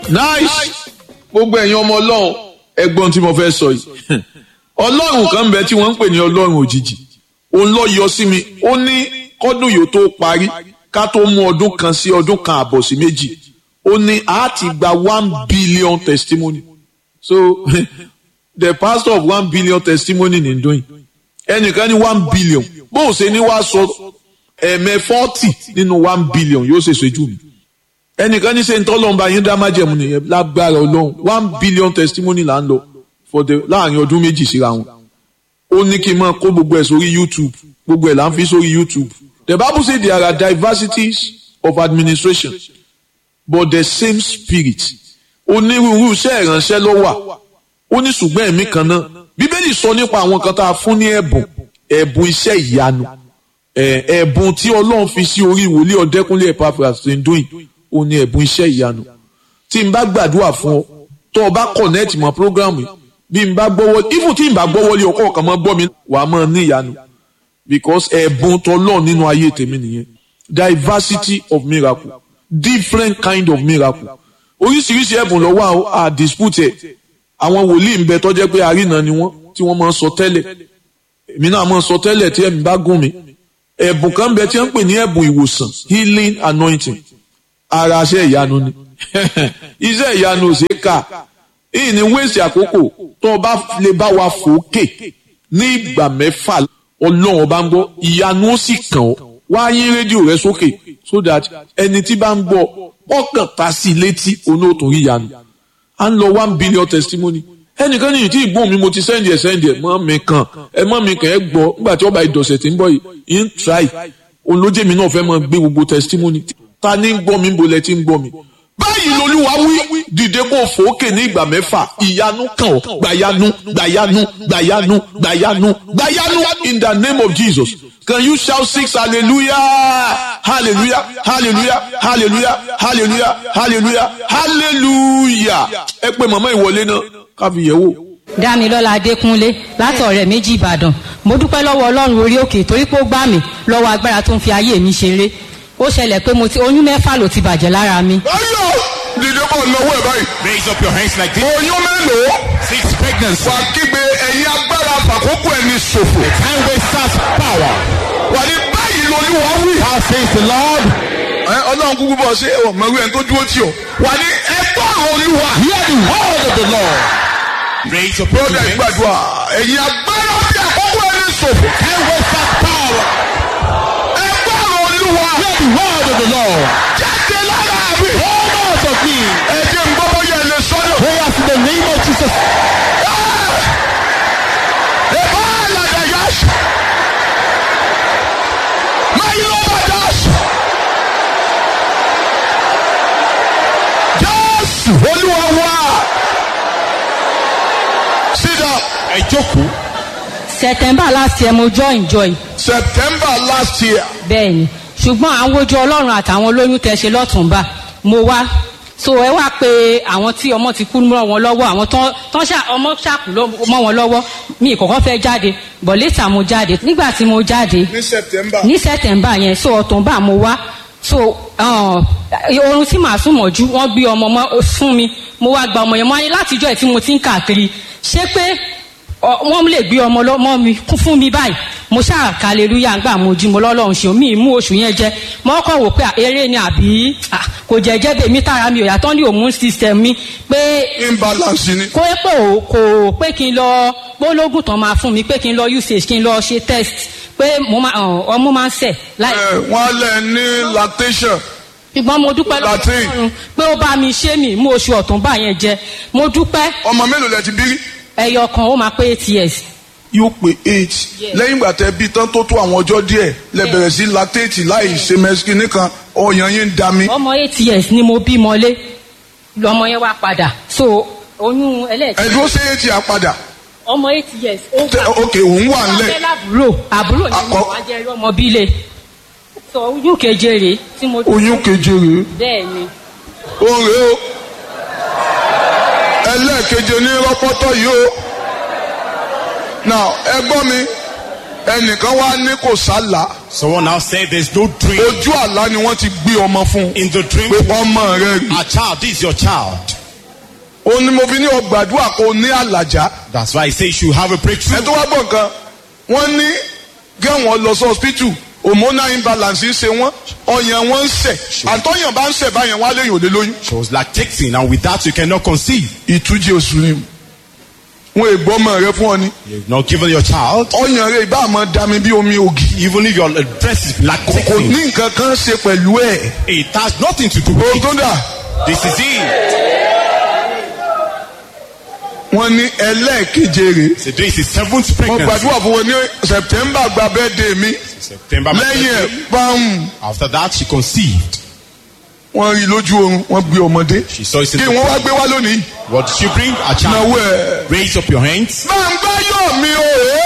nice gbogbo ẹ̀yin ọmọ ọlọ́run ẹgbọ́n tí mo fẹ́ sọ yìí ọlọ́run kan ń bẹ tí wọ́n ń pè ní ọlọ́run òjijì òun ló yọ sí mi ó ní kọ́dún yóò tó parí ká tó mú ọdún kan sí ọdún kan àbọ̀ sí méjì ó ní a ti gba 1 billion testimony so the pastor of 1 billion testimony ní ndóyìn ẹnìkan ní 1 billion bó o ṣe ní wàá sọ 40 nínú 1 billion yóò ṣe ṣojú mi ẹnìkan ní ṣe ń tọ́lọ́mba yín dá májẹ̀mú nìyẹn lágbára ọlọ́run 1 billion testimony là ń lọ láàrin ọdún méjì síra wọn ó ní kí n máa kó gbogbo ẹ̀ sórí YouTube gbogbo ẹ̀ là ń fi sórí YouTube the Bible say there are diversities of administration but the same spirit onírúurú iṣẹ́ ìránṣẹ́ ló wà ó ní ṣùgbọ́n ẹ̀mí kan náà bíbélì sọ nípa àwọn kan tá a fún ní ẹ̀bùn iṣẹ́ ìyanu ẹ̀bùn tí ọlọ́run fi sí orí wòlíì ọ̀dẹ́kúnlé Epaphras tó ń dún yìí ó ní ẹ̀bùn iṣẹ́ ìyanu tí n bá gbàdúrà fún ọ tó o bá connect mọ́ program yìí bí n bá gbọ́wọ́ even tí n bá gbọ́wọ́ lé ọkọ̀ kan mọ́ gbọ́ mi wàá mọ́ ní ìyanu because ẹ̀bùn tọ́lọ́run nínú ayé tèmi nìyẹn diversity of miracle different kind of miracle oríṣiríṣi ẹ̀bùn ló wà á dispute ẹ̀ àwọn wòlíì ń bẹ tó jẹ́ pé àrínà ni wọ́n tí wọ́n máa ń sọ tẹ́lẹ̀ èmi náà máa ń sọ tẹ́lẹ̀ tí ẹ̀mí bá gùn mí ẹ̀bùn kan ń bẹ tí wọ́n ń pè ní ẹ̀bùn ìwòsàn healing anointing ara iṣẹ́ ìyanu ni iṣẹ́ ìyanu ò ṣe é kà ìyìn ní wéèsì àkókò tó o bá lè bá wa fòókè ní ìgbà 6 ọlọ́run ọba ń gbọ́ ìyanu ó sì kàn ọ́ wá yín rédíò rẹ sókè so that ẹni tí bá ń gbọ́ ọkàn ta sí létí onótùn rí ìyanu à ń lọ 1 billion testimony ẹnìkan ní ìtí ìgbóhùn mi mo ti sẹ́ndì ẹ̀ mọ́ mi kàn ẹ gbọ́ nígbà tí ọba ìdọ̀sẹ̀ tí ń bọ̀ yìí ń try olójèmí náà fẹ́ mọ́ gbé gbogbo testimony ta ní ń gbọ́ mi ń bolẹ̀ tí ń gbọ́ mi. báyìí lolúwa wí dìde kó fòókè ní ìgbà 6 ìyanu kàn ọ́ gbàyanu gbàyanu gbàyanu gbàyanu gbàyanu in the name of Jesus. Can you shout 6 hallelujah hallelujah hallelujah hallelujah hallelujah hallelujah hallelujah ẹ pé màmá ìwọlé náà káfí yẹ̀ wò. Dámilọ́lá Adékúnlé láti Ọ̀rẹ́ Méjì Ìbàdàn mo dúpẹ́ lọ́wọ́ Ọlọ́run orí òkè torí pé ó gbà mí lọ́wọ́ agbára tó ń fi ayé mi ṣeré ó ṣẹlẹ̀ pé mo ti oyún 6 ló ti bàjẹ́ lára mi. ayọ̀ dìde kọ́ lọ́wọ́ ẹ̀ báyìí. Raise up your hands like this. oyún mélòó. 6 pregnancy. wà á kígbe ẹ̀yin agbára àfàkókò ẹni ṣòfò. The time wasters power. wà ní báyìí lolúwa wí. How says the Lord? Ọlọ́run kúkú bọ̀ ṣe mọ̀rú ẹni tó dúró tì ọ́. wà ní ẹgbọ́ olúwa. Hear the word of the Lord. Raise up your brother hands. gbàdúrà ẹ̀yin agbára àfàkókò ẹni ṣòfò. Time wasters power. ẹgbọ́ olúwa. Hear the word of the Lord. jáde lára mi. Come out of me. ẹ jẹ́ n gbọ́ bóyá ẹ lè sọ́dọ̀. Prayers in the name of Jesus. ẹ̀bá àlàdà yá. máa yí lọ́wọ́ dá. Jésù olúwa wá. Sit down. Ẹ jókòó. September last year mo join. September last year. Bẹ́ẹ̀ni ṣùgbọ́n àwọn ojú Ọlọ́run àtàwọn olóyún tẹ ṣe lọ́tùnba mo wá so ẹ wá pé àwọn tí ọmọ ti kú mọ́ wọn lọ́wọ́ àwọn ọmọ ṣàkú mọ́ wọn lọ́wọ́ mi ìkọ̀kọ́ fẹ́ jáde but later mo jáde nígbà tí mo jáde ní September yẹn so October mo wá so oorun tí màá sùn mọ́jú wọ́n gbé ọmọ fún mi mo wá gba ọmọ yẹn mọ́ látijọ́ ẹ̀ tí mo ti ń káàkiri ṣé pé wọ́n lè gbé ọmọ lọ́mọ mi fún mi báyìí mo ṣáà hallelujah ńgbà mo jí mo lọ́lọ́run ṣe mí mú oṣù yẹn jẹ mo kọ́ wò pé eré ni àbí kò jẹ́jẹ́ bẹ́ẹ̀ mi tára mi ò yàtọ̀ ní hormone system mi pé imbalance ni. kò pé kí n lọ gbólógùn tán máa fún mi pé kí n lọ usage kí n lọ ṣe test pé ọmọ máa ń sẹ̀ láì. wọ́n lẹ̀ ní lactation. ṣùgbọ́n mo dúpẹ́ lọ́wọ́ pé ó bá mi ṣe mí mú oṣù October yẹn jẹ mo dúpẹ́. ọmọ mélòó lẹ ti bí? ẹyọ kan ó máa pé 8 years. yóò pé 8 lẹ́yìn ìgbà tẹ́ bí tán tó àwọn ọjọ́ díẹ̀ lẹ bẹ̀rẹ̀ sí lactate láì ṣe mẹ́sìkì nìkan ọyàn yín ń da mi. ọmọ 8 years ni mo bí mọ́lé lọmọ yẹn wá padà so oyún ẹlẹ́ẹ̀kẹ́. ẹ̀dúró ṣe 8 yà padà. ọmọ 8 years ó wà. ok òun wà nílẹ̀. àbúrò ni mo wá jẹ́ ọmọ bílẹ̀ so oyún keje rèé tí mo. oyún keje rèé. bẹ́ẹ̀ ni. ó rèé o ẹlẹ́ẹ̀keje ní rọ́pọ́tọ́ yìí o. now ẹ gbọ́ mi ẹnìkan wá ní kò sálà. Someone now said there's no dream. ojú àlá ni wọ́n ti gbé ọmọ fún. In the dream, pé ọmọ rẹ rí. our child, this is your child. òun ni mo fi ní ọgbàdúrà kó ní àlàjá. That's why I say you should have a breakthrough. ẹ tó wá gbọ́ nǹkan wọ́n ní gẹ́wọ̀n lọ sí hospital hormonal imbalance ń ṣe wọ́n ọyàn wọn ń ṣẹ̀ àtọ́yàn bá ń ṣẹ̀ báyẹn wọ́n á léyìn òde lóyún. She was lactating, and with that you cannot conceive. ìtújì oṣù ni wọn ègbọ́ ọmọ rẹ fún ọ ni. You've not given your child. ọyàn rẹ ìbá àmọ́ dami bí omi ògì. Even if your breast is kò lactating, ní nǹkan kan ṣe pẹ̀lú ẹ̀. it has nothing to do with ohun it. tó dà This is it. wọ́n ní ẹlẹ́ẹ̀keje rè. So this is 7th mo pregnancy. gbàdúrà fún wọn ní September gba birthday mi September. lẹ́yìn ẹ̀ báwọn After that, she conceived. wọ́n rí lójú oorun wọ́n gbé ọmọdé She saw it in kí the wọ́n wá gbé wá lónìí. What did she bring? A child. náwó ẹ̀. Raise up your hands. máa ń gbá yọ̀ mi o.